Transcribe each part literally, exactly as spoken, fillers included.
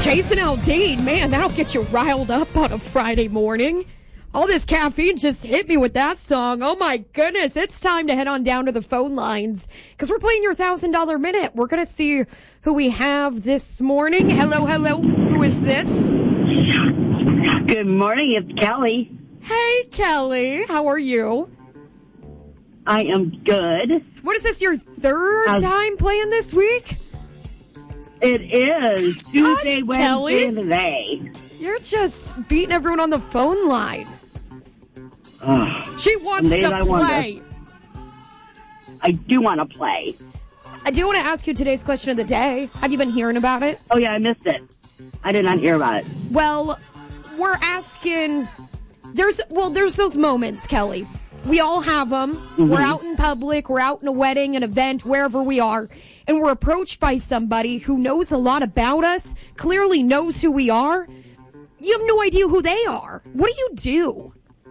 Jason Aldean, man, that'll get you riled up on a Friday morning. All this caffeine just hit me with that song. Oh my goodness, it's time to head on down to the phone lines because we're playing your one thousand dollars minute. We're going to see who we have this morning. Hello, hello. Who is this? Good morning, it's Kelly. Hey, Kelly. How are you? I am good. What is this, your third Um, time playing this week? It is Tuesday, Gosh, Wednesday, Kelly. and today. You're just beating everyone on the phone line. Ugh. She wants Some days to I wonder. play. I do want to play. I do want to ask you today's question of the day. Have you been hearing about it? Oh, yeah, I missed it. I did not hear about it. Well, we're asking, there's, well, there's those moments, Kelly. We all have them. Mm-hmm. We're out in public, we're out in a wedding, an event, wherever we are, and we're approached by somebody who knows a lot about us, clearly knows who we are. You have no idea who they are. What do you do?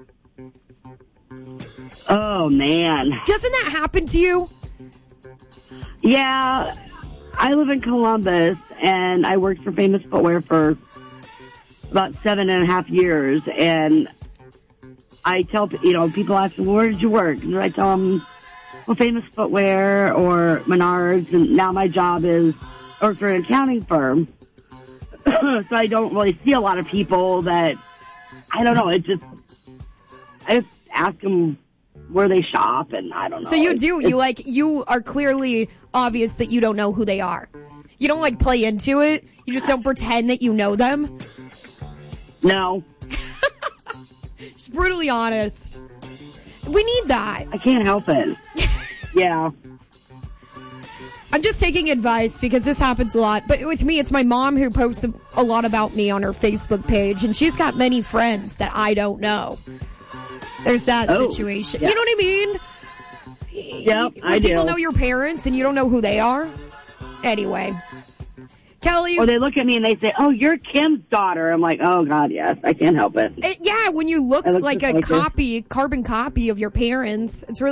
Oh, man. Doesn't that happen to you? Yeah, I live in Columbus, and I worked for Famous Footwear for about seven and a half years, and I tell, you know, people ask me, well, where did you work? And I tell them, well, Famous Footwear or Menards, and now my job is I work for an accounting firm. So I don't really see a lot of people that, I don't know, it just, I just ask them where they shop, and I don't know. So you It's- do, it's- you like, you are clearly obvious that you don't know who they are. You don't like play into it. You just don't pretend that you know them. No, Just brutally honest. We need that. I can't help it. Yeah. I'm just taking advice because this happens a lot. But with me, it's my mom who posts a lot about me on her Facebook page, and she's got many friends that I don't know. There's that Oh, situation. yeah. You know what I mean? Yep, When I do. people know your parents and you don't know who they are. Anyway. Kelly. Or they look at me and they say, oh, you're Kim's daughter. I'm like, oh, God, yes, I can't help it. It, yeah, when you look I look like just a like her. copy, carbon copy of your parents, it's really